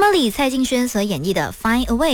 Emily 蔡敬轩所演绎的 Find a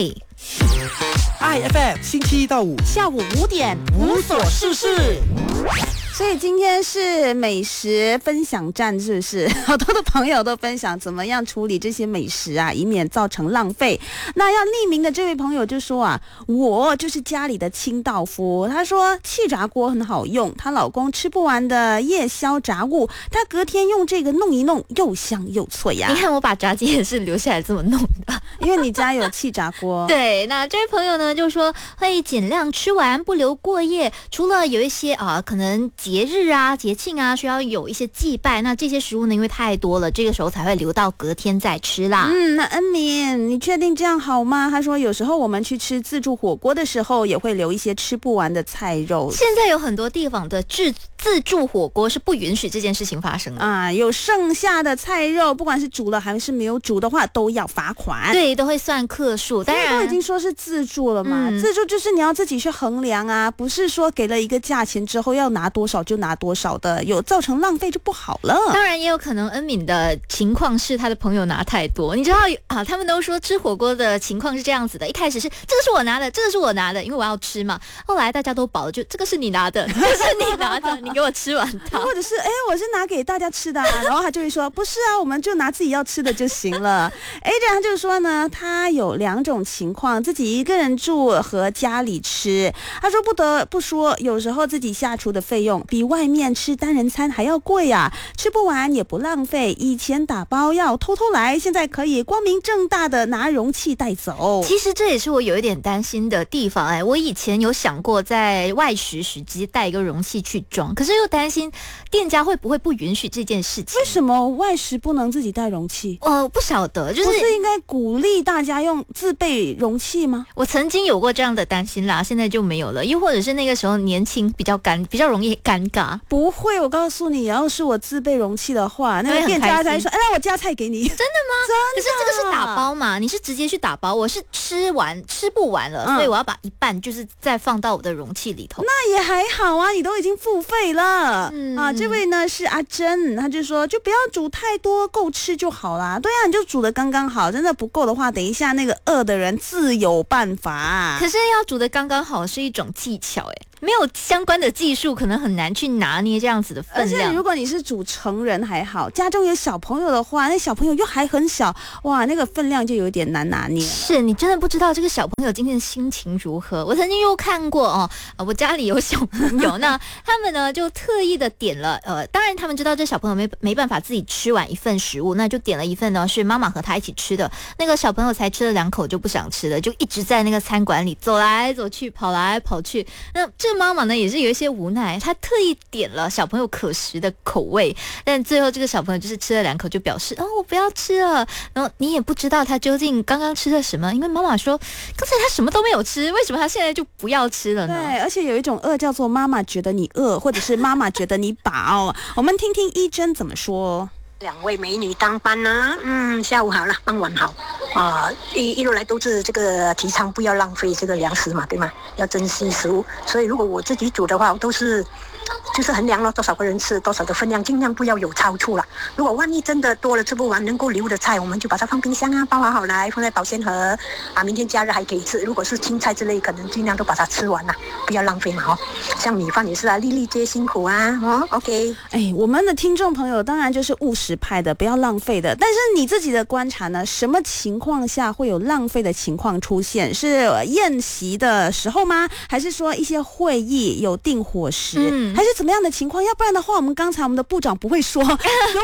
Way。IFM 星期一到五下午5点无所事事。 所以今天是美食分享站，是不是？好多的朋友都分享怎么样处理这些美食啊，以免造成浪费。那要匿名的这位朋友就说啊，我就是家里的清道夫。他说气炸锅很好用，她老公吃不完的夜宵炸物，他隔天用这个弄一弄，又香又脆呀。 你看我把炸鸡也是留下来这么弄的， 因为你家有气炸锅。 对，那这位朋友呢就说会尽量吃完，不留过夜。除了有一些可能节日啊、节庆啊，需要有一些祭拜，那这些食物呢，因为太多了，这个时候才会留到隔天再吃啦。 那恩敏，你确定这样好吗？他说有时候我们去吃自助火锅的时候，也会留一些吃不完的菜肉。 现在有很多地方的自助火锅是不允许这件事情发生的啊，有剩下的菜肉，不管是煮了还是没有煮的话，都要罚款。 对，都会算克数。当然都已经说是自助了嘛，自助就是你要自己去衡量啊，不是说给了一个价钱之后要拿多少就拿多少的，有造成浪费就不好了。 当然也有可能恩敏的情况是他的朋友拿太多，你知道啊，他们都说吃火锅的情况是这样子的，一开始是这个是我拿的，这个是我拿的，因为我要吃嘛。后来大家都饱了，就这个是你拿的，这个是你拿的，你给我吃完它。 或者是我是拿给大家吃的然后他就会说不是啊，我们就拿自己要吃的就行了。这样就是说呢，他有2种情况，自己一个人住和家里吃。他说不得不说，有时候自己下厨的费用比外面吃单人餐还要贵啊，吃不完也不浪费。以前打包要偷偷来，现在可以光明正大的拿容器带走。 其实这也是我有一点担心的地方。我以前有想过在外食时直接带一个容器去装，可是又担心店家会不会不允许这件事情。 为什么外食不能自己带容器？ 不晓得，就是不是应该鼓励大家用自备容器吗？ 我曾经有过这样的担心啦，现在就没有了。又或者是那个时候年轻比较容易尴尬。 不会，我告诉你，要是我自备容器的话，那个店家才说让我加菜给你。真的吗？ 真的。 可是这个是打包嘛，你是直接去打包，我是吃不完了，所以我要把一半就是再放到我的容器里头。 那也还好啊，你都已经付费了。这位呢是阿珍，他就说就不要煮太多，够吃就好啦。对啊，你就煮得刚刚好，真的不够的话，等一下那个饿的人自有办法。 可是要煮得刚刚好是一种技巧没有相关的技术，可能很难去拿捏这样子的分量。 而且如果你是煮成人还好，家中有小朋友的话，那小朋友又还很小，哇，那个分量就有点难拿捏。 是你真的不知道这个小朋友今天的心情如何。我曾经又看过我家里有小朋友，那他们呢就特意的点了当然他们知道这小朋友没办法自己吃完一份食物，那就点了一份呢是妈妈和他一起吃的。那个小朋友才吃了2口就不想吃了，就一直在那个餐馆里走来走去，跑来跑去。那这妈妈呢也是有一些无奈，她特意点了小朋友可食的口味，但最后这个小朋友就是吃了2口就表示我不要吃了。然后你也不知道他究竟刚刚吃了什么，因为妈妈说刚才他什么都没有吃，为什么他现在就不要吃了呢？ 对，而且有一种饿叫做妈妈觉得你饿，或者是妈妈觉得你饱。我们听听一珍怎么说。 2位美女当班呢，下午好了，傍晚好一路来都是这个提倡不要浪费这个粮食嘛，对吗？要珍惜食物。所以如果我自己煮的话，我都是就是衡量了多少个人吃多少的分量，尽量不要有超出了。如果万一真的多了吃不完，能够留的菜，我们就把它放冰箱包好来，放在保鲜盒明天假日还可以吃。如果是青菜之类，可能尽量都把它吃完不要浪费嘛像米饭也是粒粒皆辛苦OK。 我们的听众朋友当然就是务实派的，不要浪费的。但是你自己的观察呢？什么情况下会有浪费的情况出现？是宴席的时候吗？还是说一些会议有订伙食？还是怎么样的情况？要不然的话，我们的部长不会说有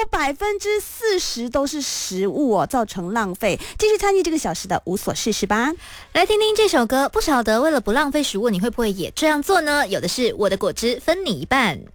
40%都是食物造成浪费。继续参与这个小时的无所事事吧。 来听听这首歌，不晓得为了不浪费食物，你会不会也这样做呢？有的是我的果汁分你一半。